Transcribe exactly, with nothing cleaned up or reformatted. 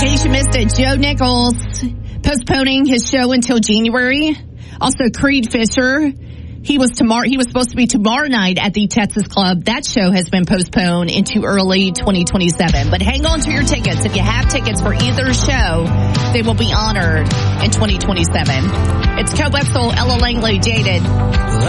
case you missed it, Joe Nichols postponing his show until January. Also, Creed Fisher. He was tomorrow. He was supposed to be tomorrow night at the Texas Club. That show has been postponed into early twenty twenty-seven. But hang on to your tickets. If you have tickets for either show, they will be honored in twenty twenty-seven. It's Coe Wetzel, Ella Langley, Jaded.